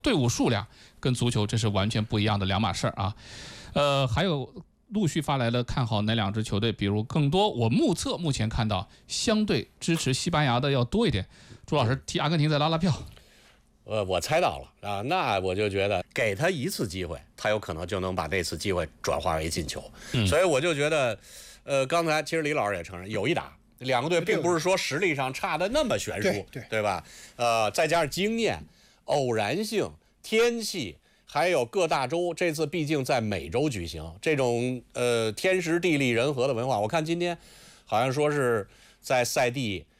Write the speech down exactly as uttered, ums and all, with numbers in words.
队伍数量跟足球这是完全不一样的两码事儿啊。呃，还有陆续发来了看好哪两支球队，比如更多，我目测目前看到相对支持西班牙的要多一点。朱老师替阿根廷再拉拉票。 呃，我猜到了啊，那我就觉得给他一次机会，他有可能就能把那次机会转化为进球。嗯、所以我就觉得，呃，刚才其实李老师也承认有一打，两个队并不是说实力上差的那么悬殊， 对 对, 对吧？呃，再加上经验、偶然性、天气，还有各大洲，这次毕竟在美洲举行，这种呃天时地利人和的文化，我看今天好像说是在赛地